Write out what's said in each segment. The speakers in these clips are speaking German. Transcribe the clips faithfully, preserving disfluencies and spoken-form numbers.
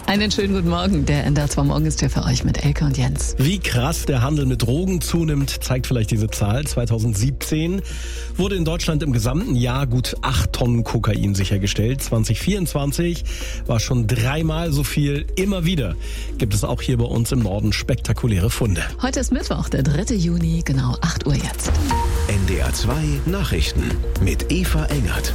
Einen schönen guten Morgen. Der N D R zwei Morgen ist hier für euch mit Elke und Jens. Wie krass der Handel mit Drogen zunimmt, zeigt vielleicht diese Zahl. zweitausendsiebzehn wurde in Deutschland im gesamten Jahr gut acht Tonnen Kokain sichergestellt. zwanzig vierundzwanzig war schon dreimal so viel. Immer wieder gibt es auch hier bei uns im Norden spektakuläre Funde. Heute ist Mittwoch, der dritte Juni, genau acht Uhr jetzt. N D R zwei Nachrichten mit Eva Engert.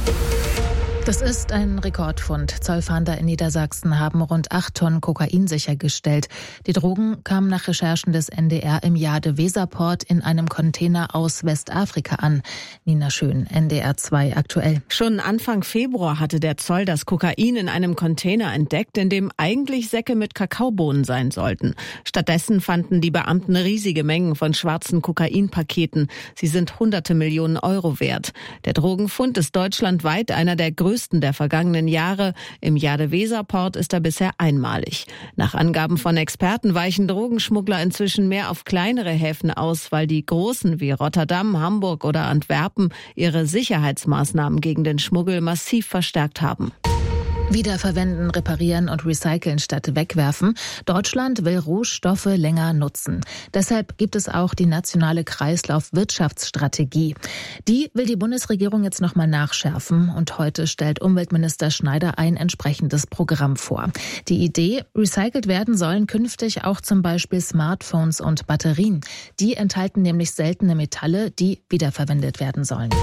Das ist ein Rekordfund. Zollfahnder in Niedersachsen haben rund acht Tonnen Kokain sichergestellt. Die Drogen kamen nach Recherchen des N D R im Jade-Weserport in einem Container aus Westafrika an. Nina Schön, N D R zwei aktuell. Schon Anfang Februar hatte der Zoll das Kokain in einem Container entdeckt, in dem eigentlich Säcke mit Kakaobohnen sein sollten. Stattdessen fanden die Beamten riesige Mengen von schwarzen Kokainpaketen. Sie sind hunderte Millionen Euro wert. Der Drogenfund ist deutschlandweit einer der größten der vergangenen Jahre. Im Jade-Weserport ist er bisher einmalig. Nach Angaben von Experten weichen Drogenschmuggler inzwischen mehr auf kleinere Häfen aus, weil die großen wie Rotterdam, Hamburg oder Antwerpen ihre Sicherheitsmaßnahmen gegen den Schmuggel massiv verstärkt haben. Wiederverwenden, reparieren und recyceln statt wegwerfen. Deutschland will Rohstoffe länger nutzen. Deshalb gibt es auch die nationale Kreislaufwirtschaftsstrategie. Die will die Bundesregierung jetzt nochmal nachschärfen und heute stellt Umweltminister Schneider ein entsprechendes Programm vor. Die Idee, recycelt werden sollen künftig auch zum Beispiel Smartphones und Batterien. Die enthalten nämlich seltene Metalle, die wiederverwendet werden sollen.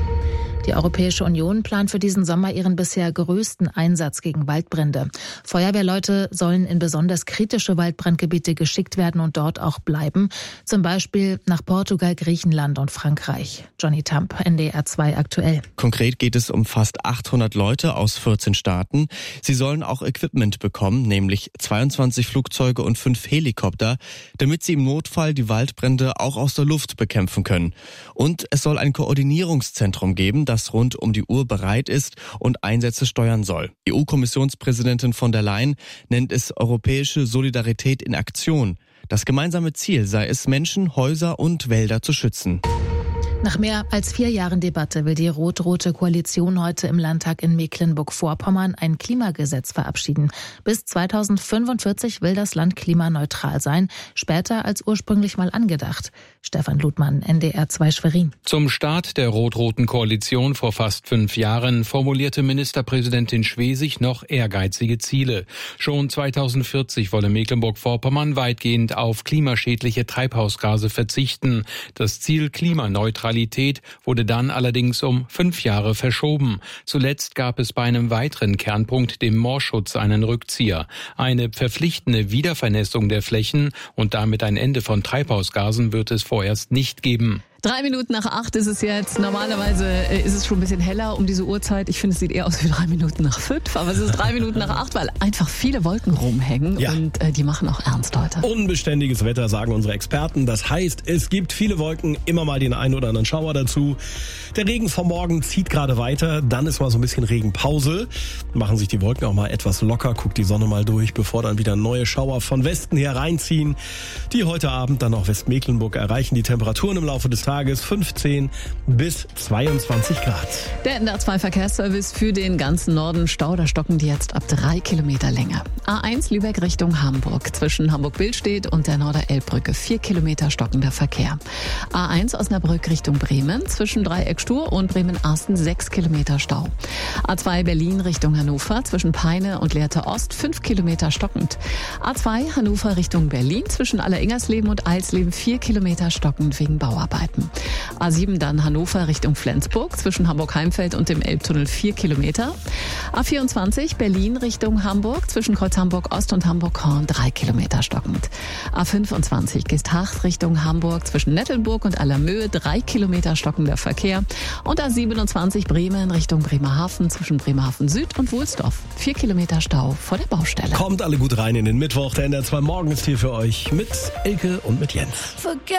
Die Europäische Union plant für diesen Sommer ihren bisher größten Einsatz gegen Waldbrände. Feuerwehrleute sollen in besonders kritische Waldbrandgebiete geschickt werden und dort auch bleiben. Zum Beispiel nach Portugal, Griechenland und Frankreich. Johnny Tamp, N D R zwei aktuell. Konkret geht es um fast achthundert Leute aus vierzehn Staaten. Sie sollen auch Equipment bekommen, nämlich zweiundzwanzig Flugzeuge und fünf Helikopter, damit sie im Notfall die Waldbrände auch aus der Luft bekämpfen können. Und es soll ein Koordinierungszentrum geben, das das rund um die Uhr bereit ist und Einsätze steuern soll. E U-Kommissionspräsidentin von der Leyen nennt es europäische Solidarität in Aktion. Das gemeinsame Ziel sei es, Menschen, Häuser und Wälder zu schützen. Nach mehr als vier Jahren Debatte will die rot-rote Koalition heute im Landtag in Mecklenburg-Vorpommern ein Klimagesetz verabschieden. Bis zweitausendfünfundvierzig will das Land klimaneutral sein, später als ursprünglich mal angedacht. Stefan Ludmann, N D R zwei Schwerin. Zum Start der rot-roten Koalition vor fast fünf Jahren formulierte Ministerpräsidentin Schwesig noch ehrgeizige Ziele. Schon zweitausendvierzig wolle Mecklenburg-Vorpommern weitgehend auf klimaschädliche Treibhausgase verzichten. Das Ziel Klimaneutralität wurde dann allerdings um fünf Jahre verschoben. Zuletzt gab es bei einem weiteren Kernpunkt, dem Moorschutz, einen Rückzieher. Eine verpflichtende Wiedervernässung der Flächen und damit ein Ende von Treibhausgasen wird es vorerst nicht geben. Drei Minuten nach acht ist es jetzt. Normalerweise ist es schon ein bisschen heller um diese Uhrzeit. Ich finde, es sieht eher aus wie drei Minuten nach fünf. Aber es ist drei Minuten nach acht, weil einfach viele Wolken rumhängen. Ja. Und äh, die machen auch ernst heute. Unbeständiges Wetter, sagen unsere Experten. Das heißt, es gibt viele Wolken, immer mal den einen oder anderen Schauer dazu. Der Regen vom Morgen zieht gerade weiter. Dann ist mal so ein bisschen Regenpause. Machen sich die Wolken auch mal etwas locker. Guckt die Sonne mal durch, bevor dann wieder neue Schauer von Westen her reinziehen. Die heute Abend dann auch Westmecklenburg erreichen. Die Temperaturen im Laufe des Tages fünfzehn bis zweiundzwanzig Grad. Der N D R zwei Verkehrsservice für den ganzen Norden. Stau, da stocken die jetzt ab drei Kilometer Länge. A eins Lübeck Richtung Hamburg. Zwischen Hamburg-Billstedt und der Norder-Elbbrücke. Vier Kilometer stockender Verkehr. A eins Osnabrück Richtung Bremen. Zwischen Dreieck-Stur und Bremen-Arsten sechs Kilometer Stau. A zwei Berlin Richtung Hannover. Zwischen Peine und Lehrte Ost fünf Kilometer stockend. A zwei Hannover Richtung Berlin. Zwischen Alleringersleben und Eilsleben vier Kilometer stockend wegen Bauarbeiten. A sieben dann Hannover Richtung Flensburg, zwischen Hamburg-Heimfeld und dem Elbtunnel vier Kilometer. A vierundzwanzig Berlin Richtung Hamburg, zwischen Kreuz Hamburg-Ost und Hamburg-Horn drei Kilometer stockend. A fünfundzwanzig Geesthacht Richtung Hamburg, zwischen Nettelburg und Allermöhe drei Kilometer stockender Verkehr. Und A siebenundzwanzig Bremen Richtung Bremerhaven, zwischen Bremerhaven Süd und Wohlsdorf vier Kilometer Stau vor der Baustelle. Kommt alle gut rein in den Mittwoch, der N D R zwei Morgen ist hier für euch mit Elke und mit Jens.